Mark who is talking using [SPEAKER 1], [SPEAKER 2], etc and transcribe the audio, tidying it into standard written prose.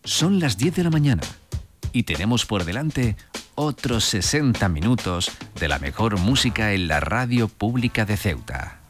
[SPEAKER 1] Son las 10 de la mañana y tenemos por delante otros 60 minutos de la mejor música en la radio pública de Ceuta.